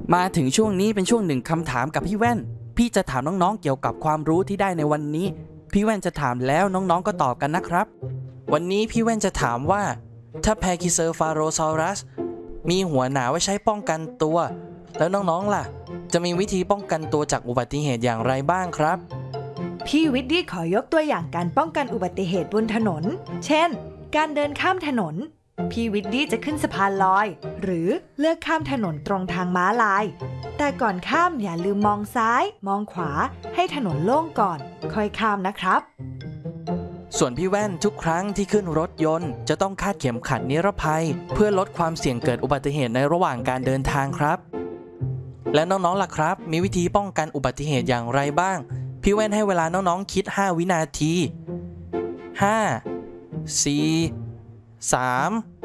มาถึงช่วงนี้เป็นช่วงหนึ่งคำถามกับพี่แว่นพี่จะถามน้องๆเกี่ยวกับความรู้ที่ได้ในวันนี้พี่แว่นจะถามแล้วน้องๆก็ตอบกันนะครับวันนี้พี่แว่นจะถามว่าถ้าแพคิเซอร์ฟาโรซอรัสมีหัวหนาไว้ใช้ป้องกันตัวแล้วน้องๆล่ะจะมีวิธีป้องกันตัวจากอุบัติเหตุอย่างไรบ้างครับพี่วิดดี้ขอยกตัวอย่างการป้องกันอุบัติเหตุบนถนนเช่นการเดินข้ามถนนพี่วิดดี้จะขึ้นสะพานลอยหรือเลือกข้ามถนนตรงทางม้าลายแต่ก่อนข้ามอย่าลืมมองซ้ายมองขวาให้ถนนโล่งก่อนค่อยข้ามนะครับส่วนพี่แว่นทุกครั้งที่ขึ้นรถยนต์จะต้องคาดเข็มขัดนิรภัยเพื่อลดความเสี่ยงเกิดอุบัติเหตุในระหว่างการเดินทางครับและน้องๆล่ะครับมีวิธีป้องกันอุบัติเหตุอย่างไรบ้างพี่แว่นให้เวลาน้องๆคิด5 วินาที5 4 3